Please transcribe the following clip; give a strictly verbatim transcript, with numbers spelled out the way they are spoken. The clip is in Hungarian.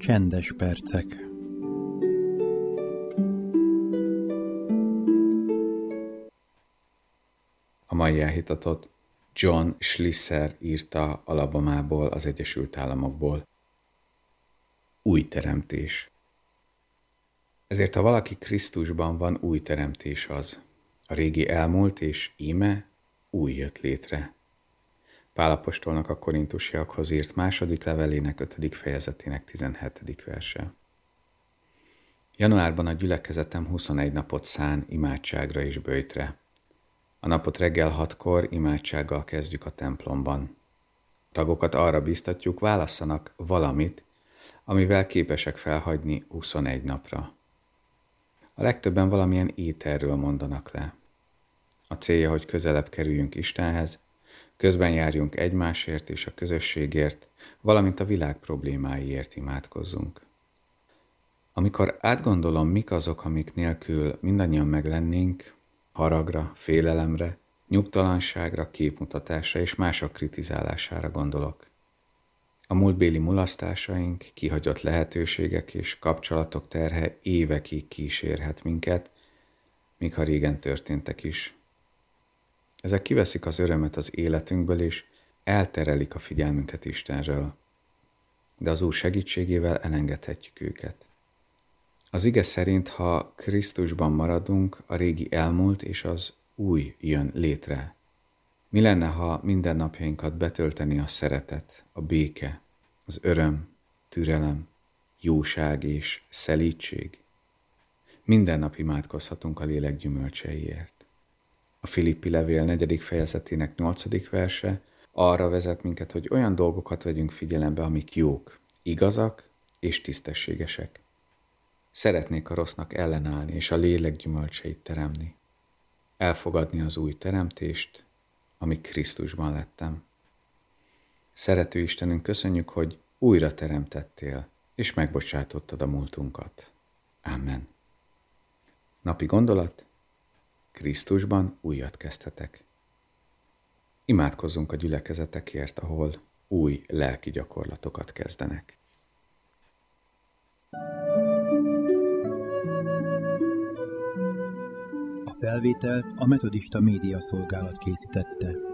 Csendes percek. A mai elhitatot John Schlisser írta Alabamából, az Egyesült Államokból. Új teremtés. Ezért, ha valaki Krisztusban van, új teremtés az. A régi elmúlt, és íme új jött létre. Pál apostolnak a korintusiakhoz írt második levelének ötödik fejezetének tizenhetedik verse. Januárban a gyülekezetem huszonegy napot szán imádságra és böjtre. A napot reggel hatkor imádsággal kezdjük a templomban. A tagokat arra biztatjuk, válasszanak valamit, amivel képesek felhagyni huszonegy napra. A legtöbben valamilyen ételről mondanak le. A célja, hogy közelebb kerüljünk Istenhez, közben járjunk egymásért és a közösségért, valamint a világ problémáiért imádkozzunk. Amikor átgondolom, mik azok, amik nélkül mindannyian meglennénk, haragra, félelemre, nyugtalanságra, képmutatásra és mások kritizálására gondolok. A múltbéli mulasztásaink, kihagyott lehetőségek és kapcsolatok terhe évekig kísérhet minket, míg ha régen történtek is. Ezek kiveszik az örömet az életünkből, és elterelik a figyelmünket Istenről. De az Úr segítségével elengedhetjük őket. Az ige szerint, ha Krisztusban maradunk, a régi elmúlt és az új jön létre. Mi lenne, ha mindennapjainkat betölteni a szeretet, a béke, az öröm, türelem, jóság és szelídség? Minden nap imádkozhatunk a lélek gyümölcseiért. A Filippi levél negyedik fejezetének nyolcadik verse arra vezet minket, hogy olyan dolgokat vegyünk figyelembe, amik jók, igazak és tisztességesek. Szeretnék a rossznak ellenállni és a lélek gyümölcseit teremni. Elfogadni az új teremtést, ami Krisztusban lettem. Szerető Istenünk, köszönjük, hogy újra teremtettél, és megbocsátottad a múltunkat. Amen. Napi gondolat: Krisztusban újat kezdhetek. Imádkozzunk a gyülekezetekért, ahol új lelki gyakorlatokat kezdenek. A felvételt a Metodista Média Szolgálat készítette.